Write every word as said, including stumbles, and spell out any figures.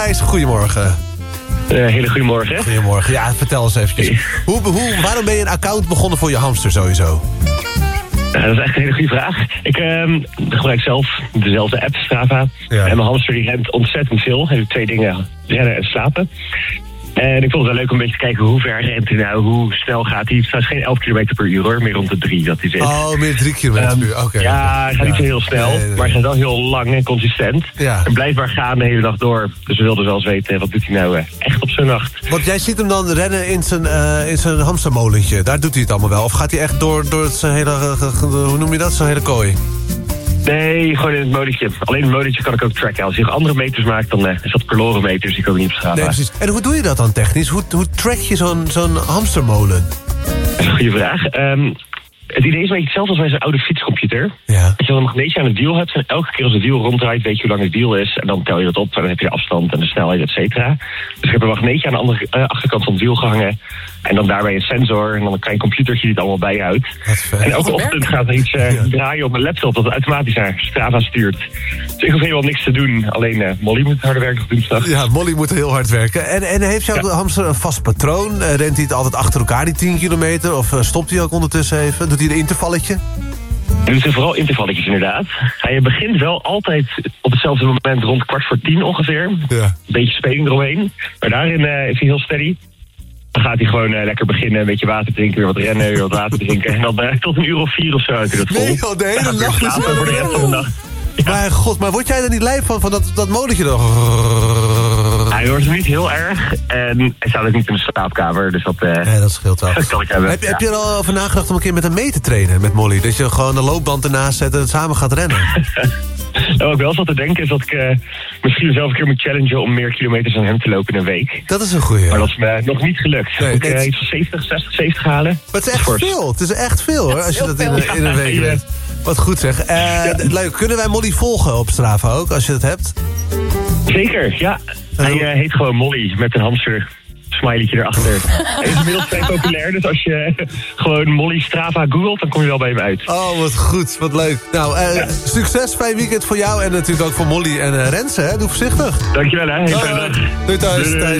Thijs, goedemorgen. Uh, hele goedemorgen. Goedemorgen. Ja, vertel eens eventjes. Hoe, hoe, waarom ben je een account begonnen voor je hamster sowieso? Ja, dat is echt een hele goede vraag. Ik uh, gebruik zelf dezelfde app, Strava. Ja. En mijn hamster die rent ontzettend veel. Hij doet twee dingen, rennen en slapen. En ik vond het wel leuk om een beetje te kijken hoe ver rent hij nou, hoe snel gaat hij. Het is geen elf kilometer per uur hoor, meer rond de drie dat hij zit. Oh, meer drie kilometer per uur, oké. Okay. Ja, hij gaat ja. niet zo heel snel, nee, nee, nee. maar hij gaat wel heel lang en consistent. Ja. En blijft maar gaan de hele dag door. Dus we wilden wel eens weten, wat doet hij nou uh, echt op zijn nacht. Want jij ziet hem dan rennen in zijn, uh, in zijn hamstermolentje, daar doet hij het allemaal wel. Of gaat hij echt door, door zijn hele, uh, hoe noem je dat, zijn hele kooi? Nee, gewoon in het molentje. Alleen het molentje kan ik ook tracken. Als je nog andere meters maakt, dan uh, is dat verlorenmeters. Die komen niet op Strava. Nee, precies. En hoe doe je dat dan technisch? Hoe, hoe track je zo'n zo'n hamstermolen? Dat is een goede vraag. Um, het idee is een beetje hetzelfde als bij zo'n oude fietscomputer. Ja. Als je dan een magneetje aan het wiel hebt en elke keer als het wiel ronddraait, weet je hoe lang het wiel is. En dan tel je dat op en dan heb je de afstand en de snelheid, et cetera. Dus ik heb een magneetje aan de andere, uh, achterkant van het wiel gehangen. En dan daarbij een sensor en dan een klein computertje die het allemaal bijhoudt. En elke ochtend gaat er iets uh, ja. draaien op mijn laptop dat automatisch naar Strava stuurt. Dus ik hoef helemaal niks te doen. Alleen uh, Molly moet harde werk nog doen s'nachts. Ja, Molly moet heel hard werken. En, en heeft jouw ja. hamster een vast patroon? Uh, rent hij het altijd achter elkaar, die tien kilometer? Of uh, stopt hij ook ondertussen even? Doet hij een intervalletje? Hij doet er vooral intervalletjes inderdaad. Hij begint wel altijd op hetzelfde moment rond kwart voor tien ongeveer. Ja. Een beetje speling eromheen. Maar daarin uh, is hij heel steady. Dan gaat hij gewoon uh, lekker beginnen, een beetje water drinken, weer wat rennen, weer wat water drinken. En dan uh, tot een uur of vier of zo uit het vol. Nee joh, de hele nacht is voor de rest van de nacht. Ja. Maar god, maar word jij er niet lui van, van dat, dat molentje dan? Hij hoort hem niet heel erg. En hij staat ook niet in de slaapkamer, dus dat... Uh, nee, dat scheelt wel. Dat kan ik hebben. Heb, ja. heb je er al over nagedacht om een keer met hem mee te trainen, met Molly? Dat je gewoon een loopband ernaast zet en samen gaat rennen? Nou, wat ik wel zat te denken is dat ik uh, misschien zelf een keer moet challengen om meer kilometers aan hem te lopen in een week. Dat is een goeie. Maar dat is me nog niet gelukt. Nee, moet ik uh, iets van zeventig, zestig, zeventig halen. Maar het is echt Fors. veel. Het is echt veel hoor, als je dat in, in een week doet. Wat goed zeg. Uh, ja. Leuk. Kunnen wij Molly volgen op Strava ook, als je het hebt? Zeker, ja. Hij uh, heet gewoon Molly met een hamster smileytje erachter. Hij is inmiddels vrij populair, dus als je uh, gewoon Molly Strava googelt, dan kom je wel bij hem uit. Oh, wat goed, wat leuk. Nou, uh, ja. succes, fijn weekend voor jou en natuurlijk ook voor Molly en uh, Renze, hè? Doe voorzichtig. Dankjewel, hè. Heel fijne dag. Doei thuis.